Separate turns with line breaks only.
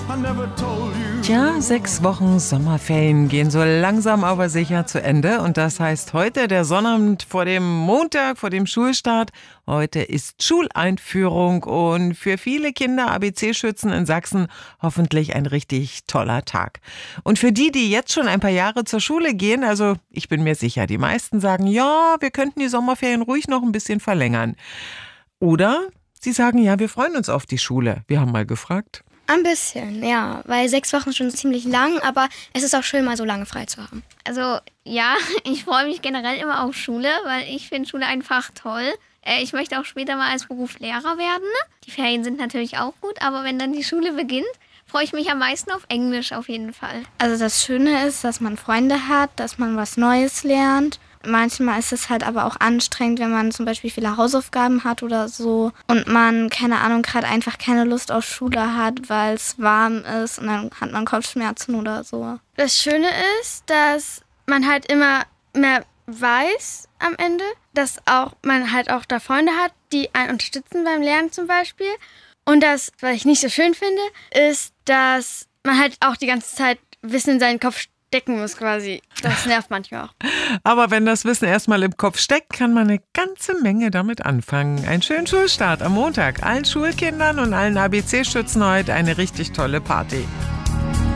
Tja, 6 Wochen Sommerferien gehen so langsam aber sicher zu Ende. Und das heißt heute der Sonnabend vor dem Montag, vor dem Schulstart. Heute ist Schuleinführung und für viele Kinder, ABC-Schützen in Sachsen, hoffentlich ein richtig toller Tag. Und für die, die jetzt schon ein paar Jahre zur Schule gehen, also ich bin mir sicher, die meisten sagen, ja, wir könnten die Sommerferien ruhig noch ein bisschen verlängern. Oder sie sagen, ja, wir freuen uns auf die Schule. Wir haben mal gefragt.
Ein bisschen, ja, weil 6 Wochen schon ziemlich lang, aber es ist auch schön, mal so lange frei zu haben.
Also ja, ich freue mich generell immer auf Schule, weil ich finde Schule einfach toll. Ich möchte auch später mal als Beruf Lehrer werden. Die Ferien sind natürlich auch gut, aber wenn dann die Schule beginnt, freue ich mich am meisten auf Englisch auf jeden Fall.
Also das Schöne ist, dass man Freunde hat, dass man was Neues lernt. Manchmal ist es halt aber auch anstrengend, wenn man zum Beispiel viele Hausaufgaben hat oder so und man, keine Ahnung, gerade einfach keine Lust auf Schule hat, weil es warm ist und dann hat man Kopfschmerzen oder so.
Das Schöne ist, dass man halt immer mehr weiß am Ende, dass auch man halt auch da Freunde hat, die einen unterstützen beim Lernen zum Beispiel. Und das, was ich nicht so schön finde, ist, dass man halt auch die ganze Zeit Wissen in seinen Kopf stecken muss quasi. Das nervt manchmal auch.
Aber wenn das Wissen erstmal im Kopf steckt, kann man eine ganze Menge damit anfangen. Einen schönen Schulstart am Montag. Allen Schulkindern und allen ABC-Schützen heute eine richtig tolle Party.